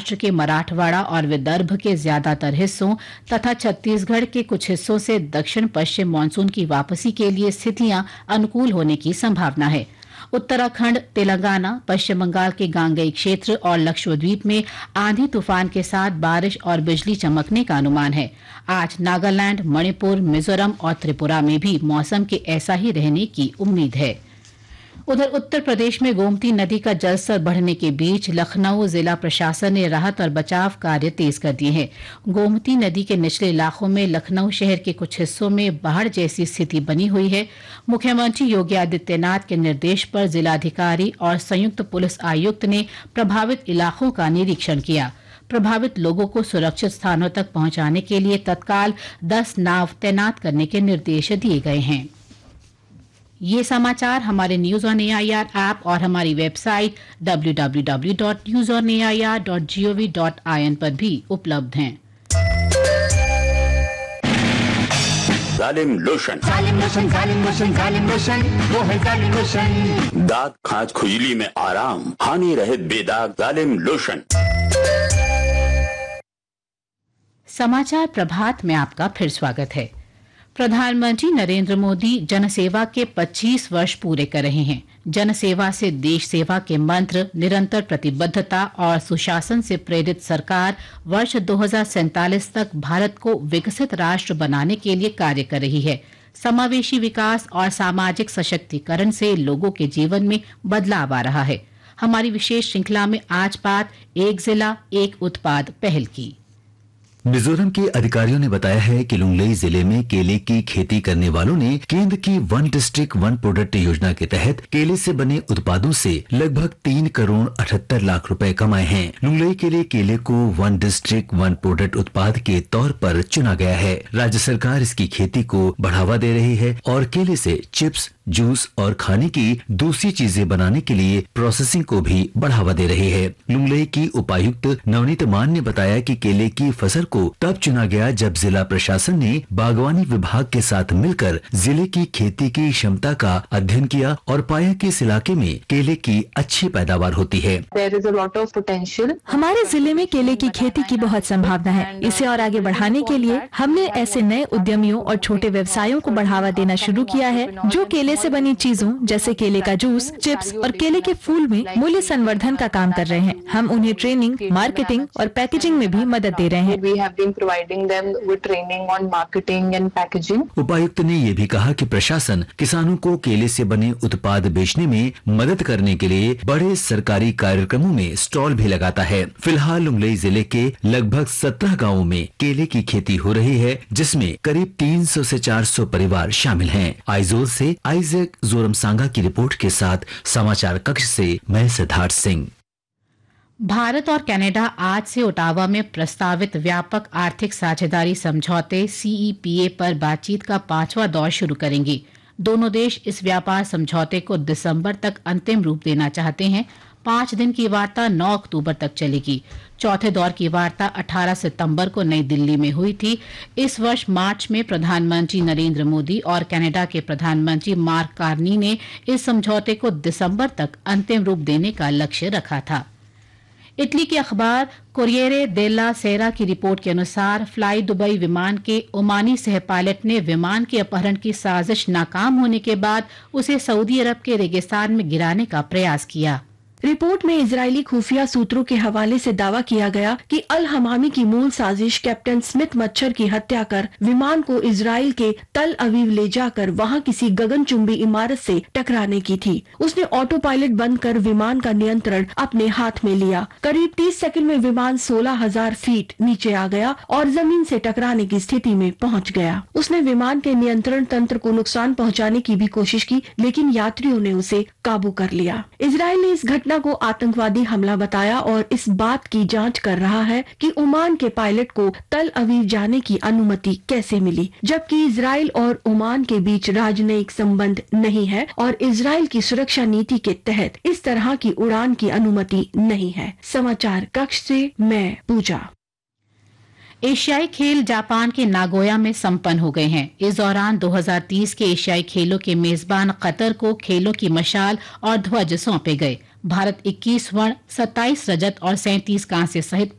महाराष्ट्र के मराठवाड़ा और विदर्भ के ज्यादातर हिस्सों तथा छत्तीसगढ़ के कुछ हिस्सों से दक्षिण पश्चिम मानसून की वापसी के लिए स्थितियां अनुकूल होने की संभावना है। उत्तराखंड, तेलंगाना, पश्चिम बंगाल के गांगेय क्षेत्र और लक्षद्वीप में आंधी तूफान के साथ बारिश और बिजली चमकने का अनुमान है। आज नागालैंड, मणिपुर, मिजोरम और त्रिपुरा में भी मौसम के ऐसा ही रहने की उम्मीद है। उधर उत्तर प्रदेश में गोमती नदी का जलस्तर बढ़ने के बीच लखनऊ जिला प्रशासन ने राहत और बचाव कार्य तेज कर दिए हैं। गोमती नदी के निचले इलाकों में लखनऊ शहर के कुछ हिस्सों में बाढ़ जैसी स्थिति बनी हुई है। मुख्यमंत्री योगी आदित्यनाथ के निर्देश पर जिलाधिकारी और संयुक्त पुलिस आयुक्त ने प्रभावित इलाकों का निरीक्षण किया। प्रभावित लोगों को सुरक्षित स्थानों तक पहुंचाने के लिए तत्काल 10 नाव तैनात करने के निर्देश दिए गए हैं। ये समाचार हमारे न्यूज ऑन एआईआर ऐप और हमारी वेबसाइट www.newsonair.gov.in पर भी उपलब्ध हैं। जालिम लोशन, वो है जालिम लोशन। दांत खाज खुजली में आराम, हानि रहित बेदाग जालिम लोशन। समाचार प्रभात में आपका फिर स्वागत है। प्रधानमंत्री नरेंद्र मोदी जनसेवा के 25 वर्ष पूरे कर रहे हैं। जनसेवा से देश सेवा के मंत्र, निरंतर प्रतिबद्धता और सुशासन से प्रेरित सरकार वर्ष 2047 तक भारत को विकसित राष्ट्र बनाने के लिए कार्य कर रही है। समावेशी विकास और सामाजिक सशक्तिकरण से लोगों के जीवन में बदलाव आ रहा है। हमारी विशेष श्रृंखला में आज बात एक जिला एक उत्पाद पहल की। मिजोरम के अधिकारियों ने बताया है कि लुंगलेई जिले में केले की खेती करने वालों ने केंद्र की 1 डिस्ट्रिक्ट 1 प्रोडक्ट योजना के तहत केले से बने उत्पादों से लगभग 3 करोड़ 78 लाख रुपए कमाए हैं। लुंगलेई के लिए केले को 1 डिस्ट्रिक्ट 1 प्रोडक्ट उत्पाद के तौर पर चुना गया है। राज्य सरकार इसकी खेती को बढ़ावा दे रही है और केले से चिप्स, जूस और खाने की दूसरी चीजें बनाने के लिए प्रोसेसिंग को भी बढ़ावा दे रही है। लुंगलेई की उपायुक्त नवनीत मान ने बताया कि केले की फसल को तब चुना गया जब जिला प्रशासन ने बागवानी विभाग के साथ मिलकर जिले की खेती की क्षमता का अध्ययन किया और पाया कि इस इलाके में केले की अच्छी पैदावार होती है। हमारे जिले में केले की खेती की बहुत संभावना है। इसे और आगे बढ़ाने के लिए हमने ऐसे नए उद्यमियों और छोटे व्यवसायों को बढ़ावा देना शुरू किया है जो केले से बनी चीजों जैसे केले का जूस, चिप्स और केले के फूल में मूल्य संवर्धन का काम कर रहे हैं। हम उन्हें ट्रेनिंग, मार्केटिंग और पैकेजिंग में भी मदद दे रहे हैं। उपायुक्त ने ये भी कहा कि प्रशासन किसानों को केले से बने उत्पाद बेचने में मदद करने के लिए बड़े सरकारी कार्यक्रमों में स्टॉल भी लगाता है। फिलहाल लुंगलेई जिले के लगभग 17 गाँवों में केले की खेती हो रही है, जिसमें करीब 300 से 400 परिवार शामिल हैं। आइजोल से आइजक जोरमसांगा की रिपोर्ट के साथ समाचार कक्ष से मैं सिद्धार्थ सिंह। भारत और कनाडा आज से ओटावा में प्रस्तावित व्यापक आर्थिक साझेदारी समझौते CEPA पर बातचीत का 5वां दौर शुरू करेंगे। दोनों देश इस व्यापार समझौते को दिसंबर तक अंतिम रूप देना चाहते हैं। 5 दिन की वार्ता 9 अक्टूबर तक चलेगी। चौथे दौर की वार्ता 18 सितंबर को नई दिल्ली में हुई थी। इस वर्ष मार्च में प्रधानमंत्री नरेंद्र मोदी और कनाडा के प्रधानमंत्री मार्क कार्नी ने इस समझौते को दिसंबर तक अंतिम रूप देने का लक्ष्य रखा था। इटली के अखबार कोरिएरे डेला सेरा की रिपोर्ट के अनुसार फ्लाई दुबई विमान के ओमानी सह पायलट ने विमान के अपहरण की साजिश नाकाम होने के बाद उसे सऊदी अरब के रेगिस्तान में गिराने का प्रयास किया। रिपोर्ट में इजरायली खुफिया सूत्रों के हवाले से दावा किया गया कि अल हमामी की मूल साजिश कैप्टन स्मिथ मच्छर की हत्या कर विमान को इजराइल के तल अवीव ले जाकर वहां किसी गगनचुंबी इमारत से टकराने की थी। उसने ऑटो पायलट बंद कर विमान का नियंत्रण अपने हाथ में लिया। करीब 30 सेकंड में विमान 16,000 फीट नीचे आ गया और जमीन से टकराने की स्थिति में पहुंच गया। उसने विमान के नियंत्रण तंत्र को नुकसान पहुंचाने की भी कोशिश की, लेकिन यात्रियों ने उसे काबू कर लिया। इजराइल ने इस घटना को आतंकवादी हमला बताया और इस बात की जांच कर रहा है कि ओमान के पायलट को तल अवीव जाने की अनुमति कैसे मिली, जबकि इजराइल और ओमान के बीच राजनयिक संबंध नहीं है और इजराइल की सुरक्षा नीति के तहत इस तरह की उड़ान की अनुमति नहीं है। समाचार कक्ष से मैं पूजा। एशियाई खेल जापान के नागोया में संपन्न हो गए हैं। इस दौरान 2030 के एशियाई खेलों के मेजबान कतर को खेलों की मशाल और ध्वज सौंपे गए। भारत 21 स्वर्ण, 27 रजत और 37 कांस्य सहित